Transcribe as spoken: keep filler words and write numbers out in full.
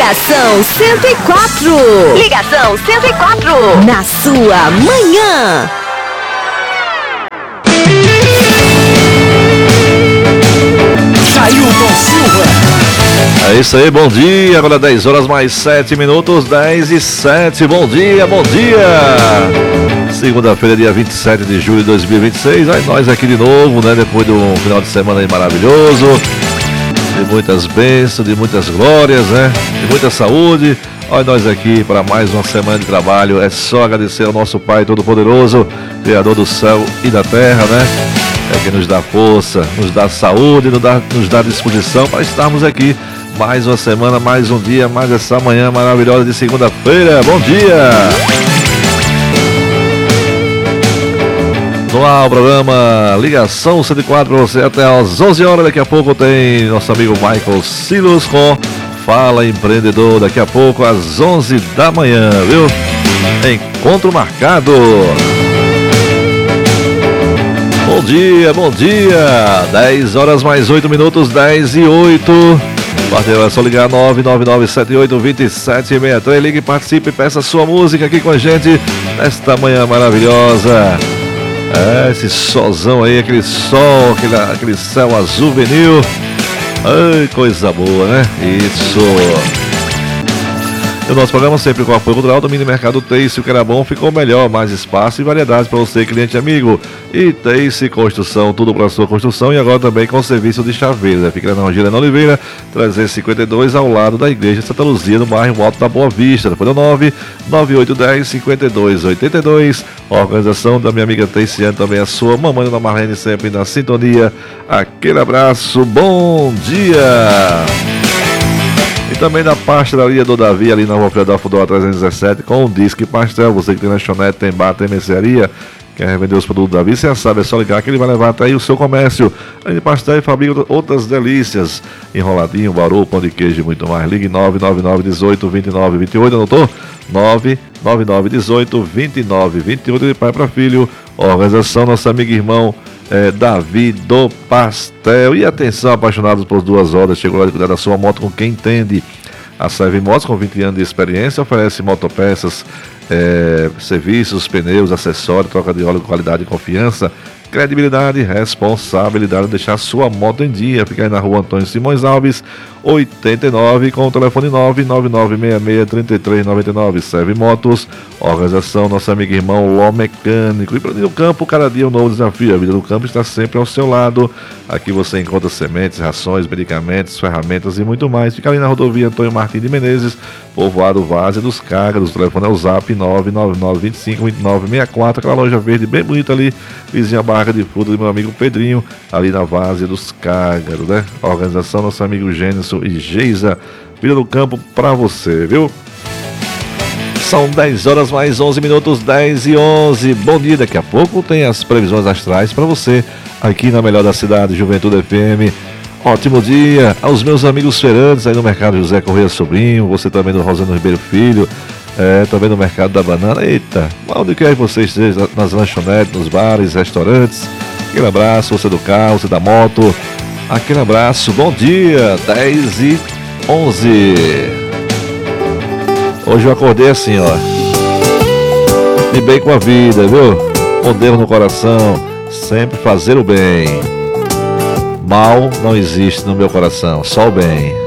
Ligação cento e quatro. Ligação cento e quatro. Na sua manhã. Jailton Silva. É isso aí, bom dia. Agora dez horas mais sete minutos, dez e sete. Bom dia, bom dia. Segunda-feira, dia vinte e sete de julho de dois mil e vinte e seis. Aí nós aqui de novo, né? Depois de um final de semana aí maravilhoso, de muitas bênçãos, de muitas glórias, né? De muita saúde. Olha nós aqui para mais uma semana de trabalho. É só agradecer ao nosso Pai Todo-Poderoso, Criador do céu e da terra, né? É quem nos dá força, nos dá saúde, nos dá, nos dá disposição para estarmos aqui mais uma semana, mais um dia, mais essa manhã maravilhosa de segunda-feira. Bom dia! No ar o programa Ligação cento e quatro para você até às onze horas. Daqui a pouco tem nosso amigo Michael Silos com Fala Empreendedor. Daqui a pouco às onze da manhã, viu? Encontro marcado. Bom dia, bom dia. dez horas mais oito minutos, dez e oito. É só ligar nove nove nove sete oito dois sete seis três. Ligue, participe e peça sua música aqui com a gente nesta manhã maravilhosa. É, esse solzão aí, aquele sol, aquele, aquele céu azul vinil. Ai, coisa boa, né? Isso. E o nosso programa sempre com apoio cultural do Mini Mercado Teice. O que era bom ficou melhor, mais espaço e variedades para você, cliente amigo. E Teice Construção, tudo para sua construção e agora também com serviço de chaveiro. Fica na Rogério Oliveira, trezentos e cinquenta e dois, ao lado da Igreja Santa Luzia, no bairro Alto da Boa Vista. Depois do nove nove oito um zero cinco dois oito dois. Organização da minha amiga Teiciane, também a sua mamãe Dona Marlene, sempre na sintonia. Aquele abraço, bom dia! E também da pastelaria do Davi, ali na Rua Fredolfo Fudora trezentos e dezessete, com o Disque Pastel. Você que tem lanchonete, tem bar, tem mercearia, quer revender os produtos do Davi, você já sabe, é só ligar que ele vai levar até aí o seu comércio. Além de pastel e fabrica outras delícias, enroladinho, baru, pão de queijo e muito mais. Ligue nove nove nove um oito dois nove dois oito, anotou? nove nove nove um oito dois nove dois oito, de pai para filho. Organização nosso amigo e irmão É, Davi do Pastel. E atenção, apaixonados por duas horas, chegou a hora de cuidar da sua moto com quem entende. A Serve Motos, com vinte anos de experiência, oferece motopeças, é, serviços, pneus, acessórios, troca de óleo com qualidade e confiança, credibilidade e responsabilidade de deixar sua moto em dia. Fica aí na Rua Antônio Simões Alves, oitenta e nove, com o telefone nove nove nove seis seis três três nove nove. Serve Motos, organização nosso amigo e irmão Ló Mecânico. E para o campo, cada dia um novo desafio. A vida do campo está sempre ao seu lado. Aqui você encontra sementes, rações, medicamentos, ferramentas e muito mais. Fica ali na rodovia Antônio Martins de Menezes, povoado Várzea dos Cágaros. O telefone é o zap nove nove nove dois cinco dois nove seis quatro. Aquela loja verde bem bonita ali, vizinha Barra de Fruta do meu amigo Pedrinho, ali na Várzea dos Cágaros, né? A organização nosso amigo Gênesis e Geisa, vida do campo pra você, viu? São dez horas mais onze minutos, dez e onze. Bom dia, daqui a pouco tem as previsões astrais para você aqui na melhor da cidade, Juventude F M. Ótimo dia aos meus amigos feirantes aí no Mercado José Correia Sobrinho, você também do Rosano Ribeiro Filho, é, também no Mercado da Banana. Eita, onde quer que você esteja, nas lanchonetes, nos bares, restaurantes. Aquele abraço, você do carro, você da moto. Aquele abraço, bom dia, dez e onze. Hoje eu acordei assim, ó, de bem com a vida, viu? Com Deus no coração, sempre fazer o bem. Mal não existe no meu coração, só o bem.